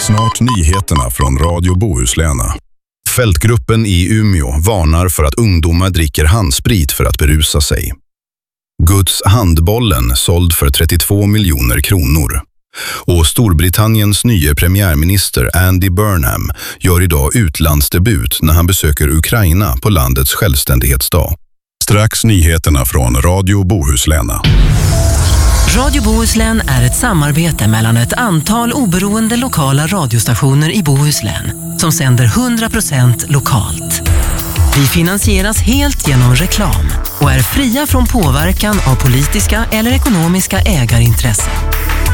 Snart nyheterna från Radio Bohuslän. Fältgruppen i Umeå varnar för att ungdomar dricker handsprit för att berusa sig. Guds handbollen såld för 32 miljoner kronor. Och Storbritanniens nya premiärminister Andy Burnham gör idag utlandsdebut när han besöker Ukraina på landets självständighetsdag. Strax nyheterna från Radio Bohuslän. Radio Bohuslän är ett samarbete mellan ett antal oberoende lokala radiostationer i Bohuslän som sänder 100% lokalt. Vi finansieras helt genom reklam och är fria från påverkan av politiska eller ekonomiska ägarintressen.